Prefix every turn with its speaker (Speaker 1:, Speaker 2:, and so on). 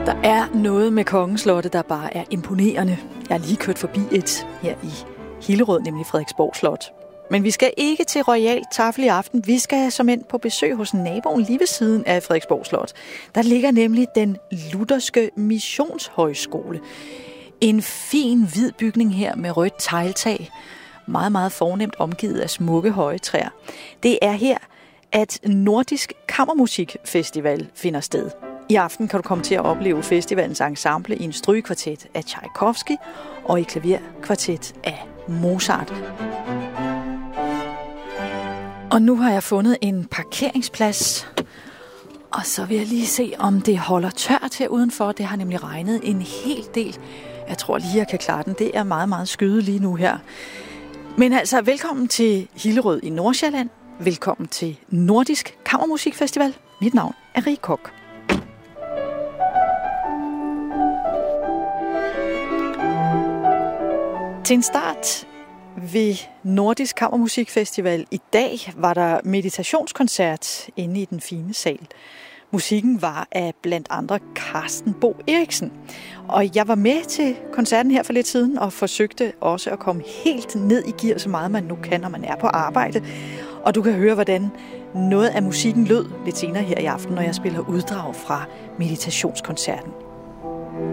Speaker 1: Der er noget med Kongeslottet, der bare er imponerende. Jeg har lige kørt forbi et her i Hillerød, nemlig Frederiksborg Slot. Men vi skal ikke til Royal Tafel i aften. Vi skal som end på besøg hos naboen lige ved siden af Frederiksborg Slot. Der ligger nemlig den lutherske missionshøjskole. En fin hvid bygning her med rødt tegltag. Meget, meget fornemt omgivet af smukke høje træer. Det er her, at Nordisk Kammermusikfestival finder sted. I aften kan du komme til at opleve festivalens ensemble i en strygekvartet af Tchaikovsky og i klaverkvartet af Mozart. Og nu har jeg fundet en parkeringsplads, og så vil jeg lige se, om det holder tørt her udenfor. Det har nemlig regnet en hel del. Jeg tror lige, jeg kan klare den. Det er meget, meget skyde lige nu her. Men altså, velkommen til Hillerød i Nordsjælland. Velkommen til Nordisk Kammermusikfestival. Mit navn er Rie Koch. Til en start ved Nordisk Kammermusikfestival i dag var der meditationskoncert inde i den fine sal. Musikken var af blandt andre Carsten Bo Eriksen. Og jeg var med til koncerten her for lidt siden og forsøgte også at komme helt ned i gear, så meget man nu kan, når man er på arbejde. Og du kan høre, hvordan noget af musikken lød lidt senere her i aften, når jeg spiller uddrag fra meditationskoncerten.